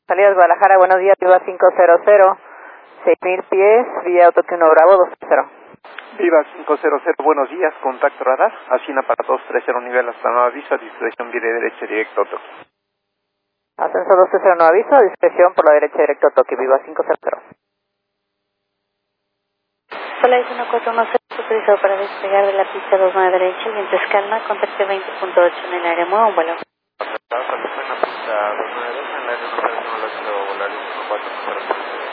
Salida de Guadalajara, buenos días, Viva 500, 6000 pies, vía Autoque 1 Bravo 20. Viva 500, buenos días, contacto radar, Asina para 230, nivel hasta nuevo aviso, discreción vía derecha directo Toki. Ascenso 230 no aviso, discreción por la derecha directo Toki, Viva 500. Hola, es 1410, autorizado para despegar de la pista 29 derecha, viento es calma, contacto 20.8 en el área, mueva un vuelo. En la pista 292, en el área 908, Volaris 1400.